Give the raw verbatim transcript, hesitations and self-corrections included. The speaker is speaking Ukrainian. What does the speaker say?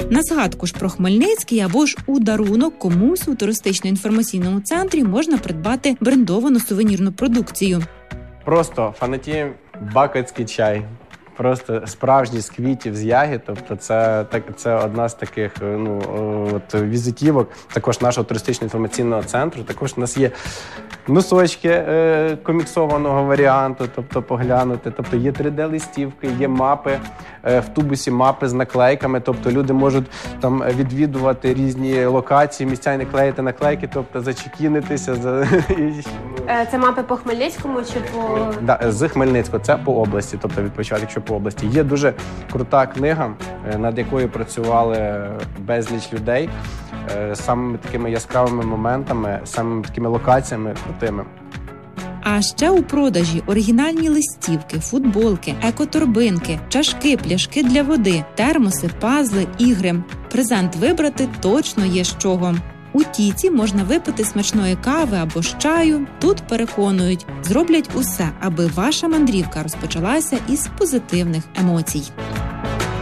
На згадку ж про Хмельницький або ж у дарунок комусь у туристично-інформаційному центрі можна придбати брендовану сувенірну продукцію. Просто фанатіємо бакацький чай. Просто справжній з квітів, з ягід. Тобто це, так, це одна з таких ну, от, візитівок також нашого туристично-інформаційного центру. Також у нас є носочки е, коміксованого варіанту, тобто поглянути. Тобто є три де-листівки, є мапи, е, в тубусі мапи з наклейками. Тобто люди можуть там відвідувати різні локації, місця і наклеїти наклейки, тобто зачекінитися. За... Це мапи по Хмельницькому чи по... Да, з Хмельницького, це по області, тобто відпочивати, якщо по області. Є дуже крута книга, над якою працювали безліч людей, самими такими яскравими моментами, самими такими локаціями крутими. А ще у продажі оригінальні листівки, футболки, екоторбинки, чашки, пляшки для води, термоси, пазли, ігри. Презент вибрати точно є з чого. У Тіці можна випити смачної кави або ж чаю. Тут, переконують, зроблять усе, аби ваша мандрівка розпочалася із позитивних емоцій.